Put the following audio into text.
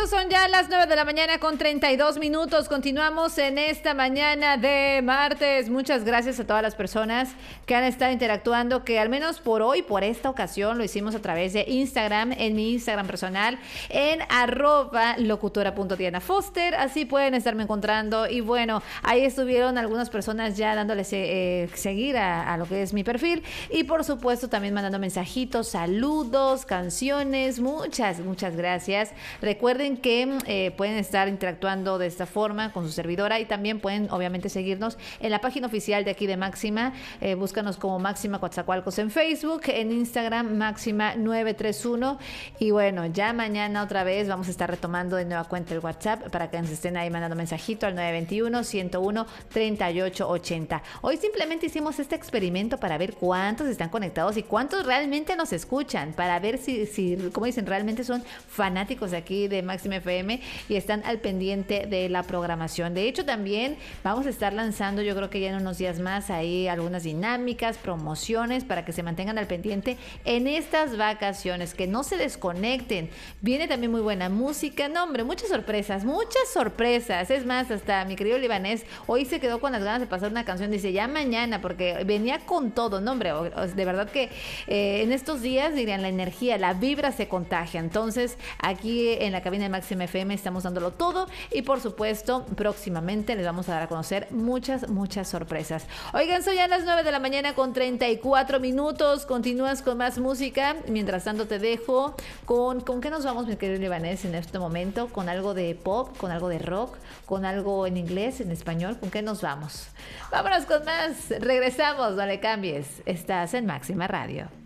regreso, son ya las 9 de la mañana con 32 minutos. Continuamos en esta mañana de martes. Muchas gracias a todas las personas que han estado interactuando, que al menos por hoy, por esta ocasión, lo hicimos a través de Instagram, en mi Instagram personal, en @locutora.dianafoster. Así pueden estarme encontrando. Y bueno, ahí estuvieron algunas personas ya dándole seguir a lo que es mi perfil. Y por supuesto también mandando mensajitos, saludos, canciones. Muchas gracias. Recuerden que pueden estar interactuando de esta forma con su servidora y también pueden obviamente seguirnos en la página oficial de aquí de Máxima. Búscanos como Máxima Coatzacoalcos en Facebook, en Instagram Máxima 931. Y bueno, ya mañana otra vez vamos a estar retomando de nueva cuenta el WhatsApp para que nos estén ahí mandando mensajito al 921-101-3880. Hoy simplemente hicimos este experimento para ver cuántos están conectados y cuántos realmente nos escuchan, para ver si como dicen, realmente son fanáticos de aquí de Máxima FM y están al pendiente de la programación. De hecho, también vamos a estar lanzando, yo creo que ya en unos días más, ahí algunas dinámicas, promociones para que se mantengan al pendiente en estas vacaciones, que no se desconecten. Viene también muy buena música. No, hombre, muchas sorpresas. Es más, hasta mi querido libanés hoy se quedó con las ganas de pasar una canción. Dice, ya mañana, porque venía con todo. No, hombre, de verdad que en estos días, dirían, la energía, la vibra se contagia. Entonces, aquí en la cabina de Máxima FM estamos dándolo todo y por supuesto próximamente les vamos a dar a conocer muchas sorpresas. Oigan, son ya las 9 de la mañana con 34 minutos. Continúas con más música. Mientras tanto te dejo ¿con qué nos vamos, mi querido libanés, en este momento? ¿Con algo de pop, con algo de rock, con algo en inglés, en español? ¿Con qué nos vamos? Vámonos con más. Regresamos, no le cambies. Estás en Máxima Radio.